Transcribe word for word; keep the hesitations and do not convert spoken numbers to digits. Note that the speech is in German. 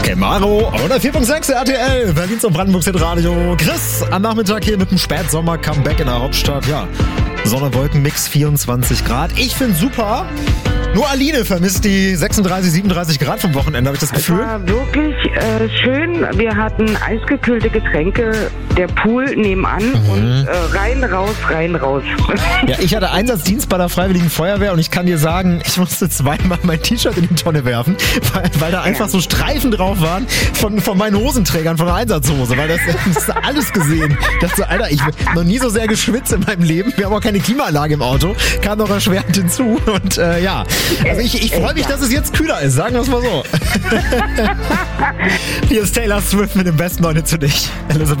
Kemaro oder vier Punkt sechs R T L, Berlins und Brandenburgs Radio. Chris am Nachmittag hier mit dem Spätsommer-Comeback in der Hauptstadt. Ja, Sonne-Wolken-Mix, vierundzwanzig Grad. Ich find's super. Nur Aline vermisst die sechsunddreißig, siebenunddreißig Grad vom Wochenende, habe ich das Gefühl. Es war wirklich äh, schön. Wir hatten eisgekühlte Getränke, der Pool nebenan mhm. und äh, rein, raus, rein, raus. Ja, ich hatte Einsatzdienst bei der Freiwilligen Feuerwehr und ich kann dir sagen, ich musste zweimal mein T-Shirt in die Tonne werfen, weil, weil da einfach ja. so Streifen drauf waren von, von meinen Hosenträgern, von der Einsatzhose, weil das, das ist alles gesehen. Ich dachte so, Alter, ich habe noch nie so sehr geschwitzt in meinem Leben. Wir haben auch keine Klimaanlage im Auto, kam noch erschwerend hinzu und äh, ja, also ich, ich freue mich, dass es jetzt kühler ist, sagen wir es mal so. Hier ist Taylor Swift mit dem besten Neune zu dich. Elizabeth